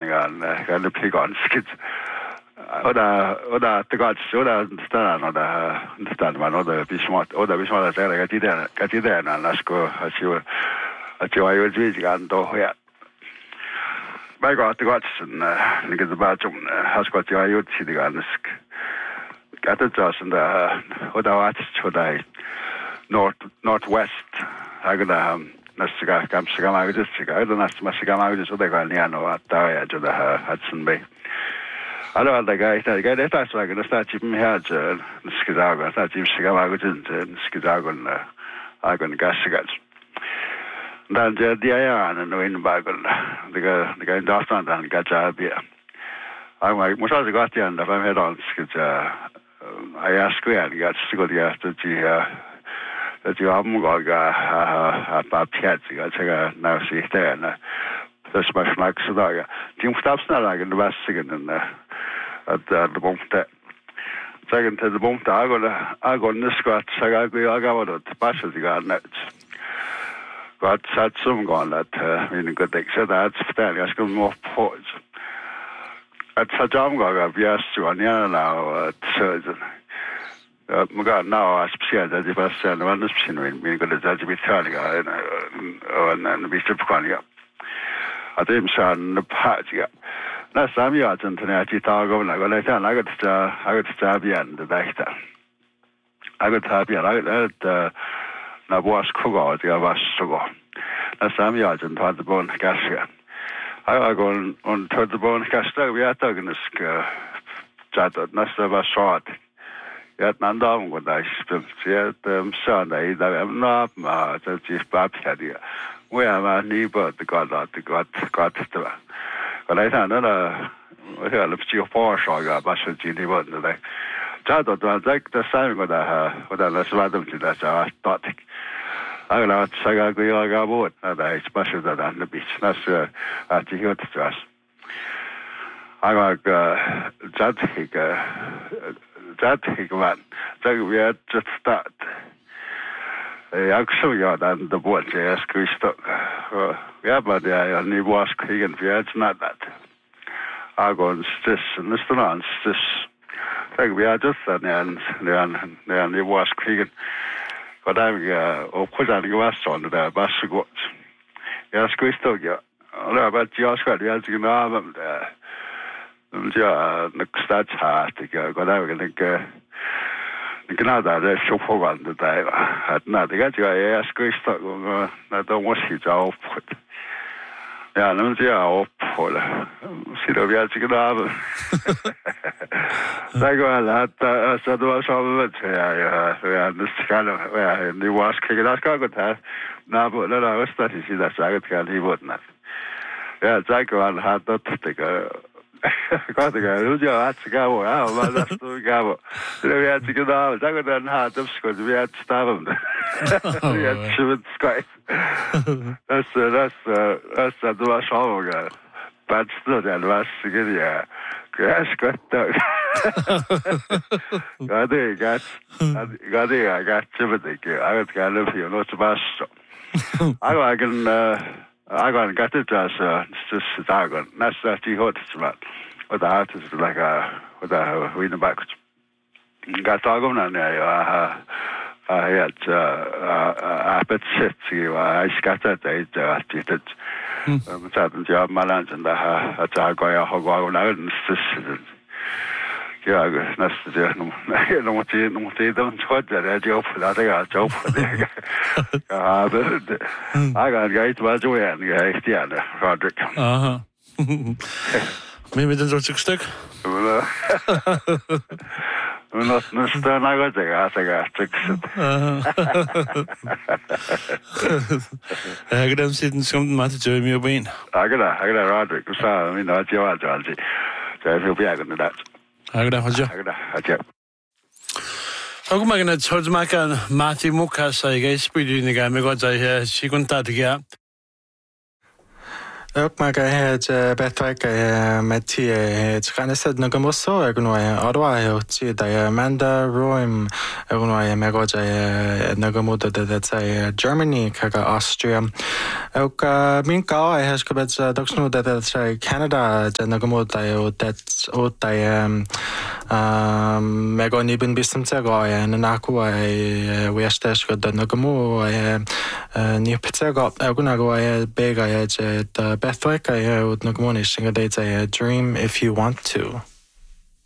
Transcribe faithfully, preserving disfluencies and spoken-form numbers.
gan gan y pigon skid. Oda oda tegad oda stan oda stan man oda bismot oda bismot da ga tiden ga tiden nasko asiu asiu ayu ji gan do ya. Bai ga tegad sun ni ga ba jum hasko ji ayu ji de gan sk. Gata jasen da oda wat chodai north northwest agada nasga kamsga magis siga da nas masga magis oda ga ni ano ata ya joda Hudson Bay. Allora da guy da guy da sta ga sta chim ha je skizago sta chim siga magis skizago na agon gasgat. Dan je dia ya no in bagol da ga da ga dastan dan ga ja bi. I like most of the got the end of I'm head on skiza I asked you and got to go the after the that you haven't got a bad pet you got to now see there and that's much like so that Jim stops not like in the best second in the at the bump that second to the bump I got I got in the squat so I go I got it passes the garden got sad some gone that meaning good thing so that's fairly I got more points at Sajam Gaga, yes, to Anya now, surgeon. Maga now, I speak as if I said, one is pursuing me, got a judge with Talia and the Bishop Konya. I didn't sound the party. That's some yards and Tanachi Targo, and I got later, and I got to I got to Tabian, the Dacta. I got Tabian, I got Naboas Kogo, the Avas Sogo. That's some yards and Todd the Bone Gassia. I go on on third the bone casta we are talking this chat nasta was short yet nandam go da spil yet son I am not ma the chief bab hadia we are ni but the god the god god the but I thought no we have the chief for so ga ba shi ni but the chat the like the same go da go da the swadum to that thought I got saga go yoga boat that I special that on the beach. That's uh at the hot stress. I got uh that hig that hig man. So we had just start. I actually got on the boat, yes, Christo. Yeah, but I only was Kriegen, it's not that. I go on this and this and this. So we are just and then then it was Kriegen. But I'm uh, put on the west on the bus to go. Yes, Christo, yeah. All about the Oscar, the answer, you know, the next that's hard to go. But I'm going to go. The Canada, they're so for one the day. At not the guy, I asked Christo, I don't want you to off. Yeah, no, yeah, off for see the Viatic novel. I go a lot, I said, was all of it. Yeah, this kind of, yeah, and the was kicking us, I got that. Now, but no, I was starting to see that I got he wouldn't. Yeah, I go on hard not to take a. Got the guy, who's your hat to go? Oh, my that's the go. We had to get out. I got on hard because we had to stab him. We had to sky. That's that's that's the was all guy. But still, that was to get yeah. Yes, got that. Got it, got got it. I got Timothy. I got to live here. Not about so. I can. I got got it as just Dagon. That's that he hot smart. With the heart is like a with a in the back. Got Dagon and I I had a bit shit. I scattered it. I did it. Um, certain job malans and a Jaguar Hogwagon out and sisters. Yeah, that's the no what you know, they don't sweat that I joke for that. I got a joke for that. I got a guy to watch away and yeah, Roderick. Uh huh. Maybe there's a stick. Not Mister Nagatek, I think I fix it. I got him sitting some matter to me a bean. I got a I got a Roderick, so I mean, not your Georgie. So I feel bad on that. I got a Hodja. I got a Hodja. How come I can charge my can Matthew Mukas? I guess we do the game. I got I she couldn't that again. Ook maar het betrek met die het kan is het nog een mosso er nu Ottawa het die Amanda Roim er nu maar goed je nog moet dat dat zij Germany kaga Austria ook min ka has gebet dat nu dat dat zij Canada de nog moet dat ook die maar gewoon niet bestem te gaan en na ko we is dat dat nog moet niet te gaan ook nog wel bega het betrek I would nog more a dream if you want to.